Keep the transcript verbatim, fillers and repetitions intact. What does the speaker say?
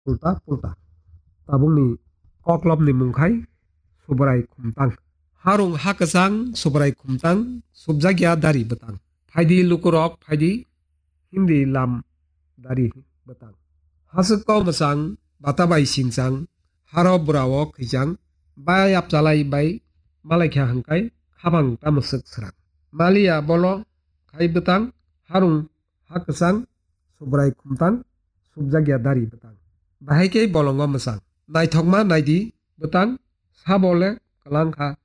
ulta-pulta. Tabungni koklopni mungkai subrai kumtang. Harung hakasang subrai kumtang subjagya dari betang. Faidi lukurok faidi hindi lam dari betang. Hasukau masang batabai singcang haro burawok kijang bai apjalai bai malaikya hangkai khabang tamusuk serang. Malia bolo kai betang harung hakasang subrai kumtang subjagya dari betang. Bahai ke bolongo masang. Naithokma naidi betang sabole kalangka